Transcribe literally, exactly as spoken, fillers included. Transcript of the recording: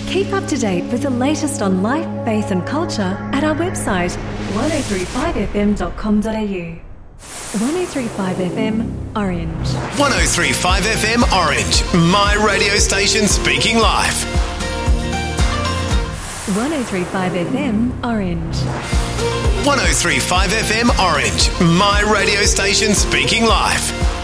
Keep up to date with the latest on life, faith and culture at our website one oh three five f m dot com dot a u. one oh three five F M Orange. one oh three five F M Orange, my radio station speaking life. one oh three five F M Orange. one oh three five F M Orange, my radio station speaking life.